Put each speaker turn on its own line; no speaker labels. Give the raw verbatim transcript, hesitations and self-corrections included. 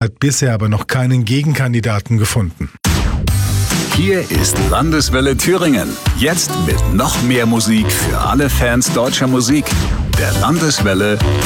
hat bisher aber noch keinen Gegenkandidaten gefunden.
Hier ist Landeswelle Thüringen. Jetzt mit noch mehr Musik für alle Fans deutscher Musik. Der Landeswelle